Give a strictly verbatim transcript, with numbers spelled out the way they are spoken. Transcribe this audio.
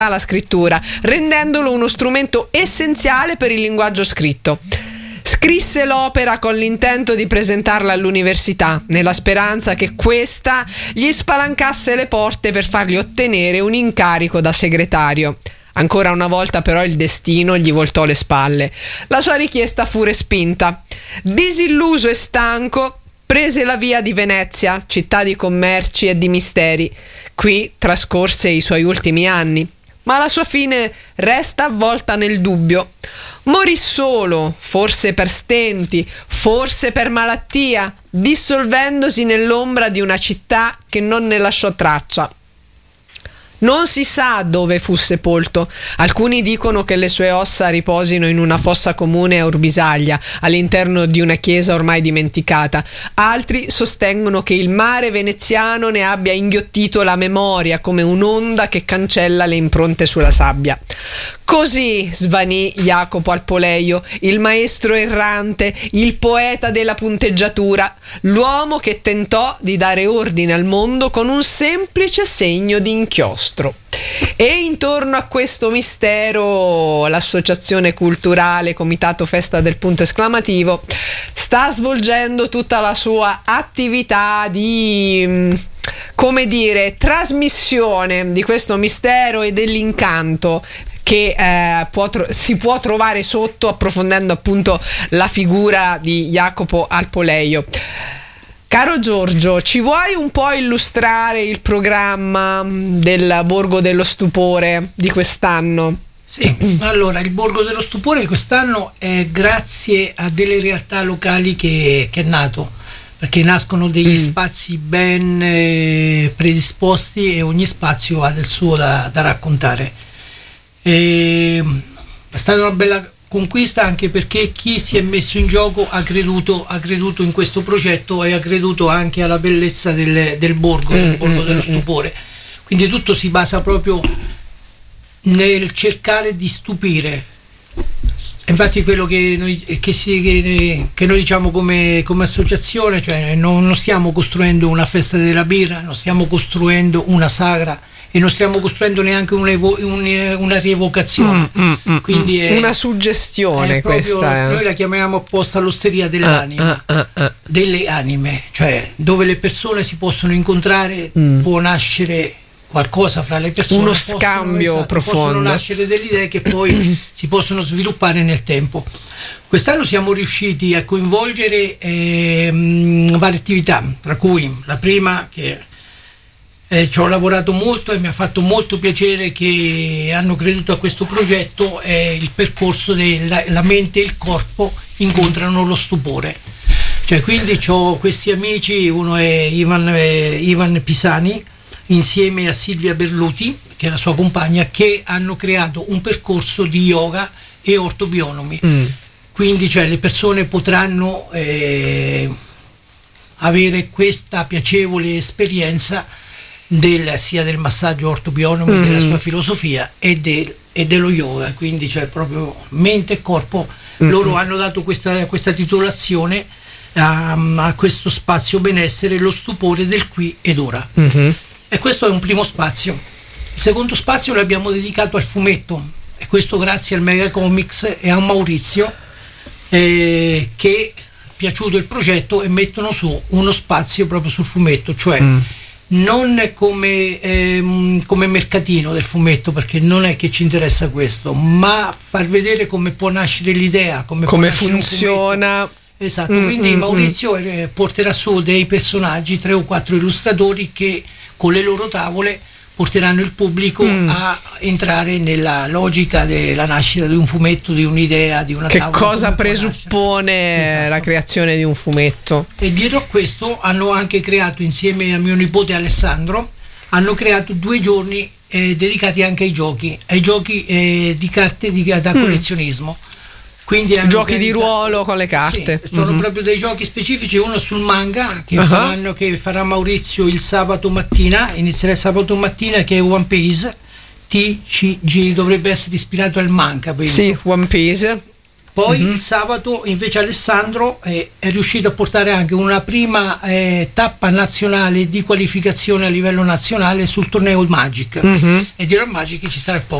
la scrittura, rendendolo uno strumento essenziale per il linguaggio scritto. Scrisse l'opera con l'intento di presentarla all'università, nella speranza che questa gli spalancasse le porte per fargli ottenere un incarico da segretario. Ancora una volta però il destino gli voltò le spalle. La sua richiesta fu respinta. Disilluso e stanco, prese la via di Venezia, città di commerci e di misteri. Qui trascorse i suoi ultimi anni, ma la sua fine resta avvolta nel dubbio. Morì solo, forse per stenti, forse per malattia, dissolvendosi nell'ombra di una città che non ne lasciò traccia. Non si sa dove fu sepolto. Alcuni dicono che le sue ossa riposino in una fossa comune a Orbisaglia, all'interno di una chiesa ormai dimenticata. Altri sostengono che il mare veneziano ne abbia inghiottito la memoria come un'onda che cancella le impronte sulla sabbia. Così svanì Jacopo Alpoleio, il maestro errante, il poeta della punteggiatura, l'uomo che tentò di dare ordine al mondo con un semplice segno di inchiostro. E intorno a questo mistero l'associazione culturale Comitato Festa del Punto Esclamativo sta svolgendo tutta la sua attività di, come dire, trasmissione di questo mistero e dell'incanto che eh, può tro- si può trovare sotto, approfondendo appunto la figura di Jacopo Alpoleio. Caro Giorgio, ci vuoi un po' illustrare il programma del Borgo dello Stupore di quest'anno? Sì, allora il Borgo dello Stupore quest'anno è grazie a delle realtà locali che, che è nato, perché nascono degli mm. spazi ben eh, predisposti e ogni spazio ha del suo da, da raccontare. E è stata una bella conquista anche perché chi si è messo in gioco ha creduto, ha creduto in questo progetto e ha creduto anche alla bellezza del, del borgo, del borgo dello stupore. Quindi tutto si basa proprio nel cercare di stupire. Infatti quello che noi, che si, che, che noi diciamo come, come associazione, cioè non, non stiamo costruendo una festa della birra, non stiamo costruendo una sagra e non stiamo costruendo neanche una, evo, un, una rievocazione, mm, mm, mm, quindi è una suggestione, è proprio, questa è. Noi la chiamiamo apposta l'osteria dell'anima, ah, ah, ah, ah. delle anime, cioè dove le persone si possono incontrare, mm. può nascere qualcosa fra le persone, uno scambio possono, profondo, possono nascere delle idee che poi si possono sviluppare nel tempo. Quest'anno siamo riusciti a coinvolgere eh, varie attività, tra cui la prima che Eh, ci ho lavorato molto e mi ha fatto molto piacere che hanno creduto a questo progetto, è il percorso della la mente e il corpo incontrano lo stupore. Cioè, quindi ho questi amici, uno è Ivan, eh, Ivan Pisani insieme a Silvia Berluti, che è la sua compagna, che hanno creato un percorso di yoga e ortobionomi. Mm. Quindi cioè, le persone potranno eh, avere questa piacevole esperienza del, sia del massaggio ortobionomi, mm. della sua filosofia e, del, e dello yoga, quindi cioè proprio mente e corpo. Mm. Loro hanno dato questa, questa titolazione a, a questo spazio benessere, lo stupore del qui ed ora. Mm-hmm. E questo è un primo spazio. Il secondo spazio l'abbiamo dedicato al fumetto, e questo grazie al Mega Comics e a Maurizio eh, che è piaciuto il progetto e mettono su uno spazio proprio sul fumetto, cioè mm. non come, ehm, come mercatino del fumetto, perché non è che ci interessa questo, ma far vedere come può nascere l'idea, come, come funziona. Esatto, mm, quindi mm, Maurizio mm. porterà su dei personaggi, tre o quattro illustratori che con le loro tavole porteranno il pubblico mm. a entrare nella logica della nascita di un fumetto, di un'idea, di una che tavola. Che cosa presuppone esatto. la creazione di un fumetto? E dietro a questo hanno anche creato, insieme a mio nipote Alessandro, hanno creato due giorni eh, dedicati anche ai giochi, ai giochi eh, di carte di, da collezionismo. Mm. Quindi giochi di ruolo con le carte. Sì, sono mm-hmm. proprio dei giochi specifici, uno sul manga che, uh-huh. faranno, che farà Maurizio il sabato mattina, inizierà il sabato mattina, che è One Piece T C G, dovrebbe essere ispirato al manga. Sì, One Piece. Poi Mm-hmm. il sabato invece Alessandro eh, è riuscito a portare anche una prima eh, tappa nazionale di qualificazione a livello nazionale sul torneo Magic. Mm-hmm. E dirò al Magic che ci sarà il